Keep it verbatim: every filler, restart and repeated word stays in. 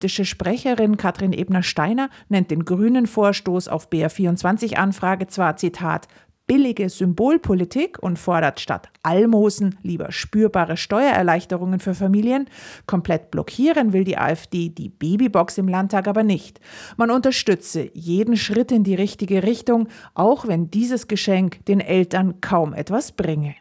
Politische Sprecherin Katrin Ebner-Steiner nennt den grünen Vorstoß auf B R vierundzwanzig-Anfrage zwar, Zitat, billige Symbolpolitik und fordert statt Almosen lieber spürbare Steuererleichterungen für Familien. Komplett blockieren will die AfD die Babybox im Landtag aber nicht. Man unterstütze jeden Schritt in die richtige Richtung, auch wenn dieses Geschenk den Eltern kaum etwas bringe.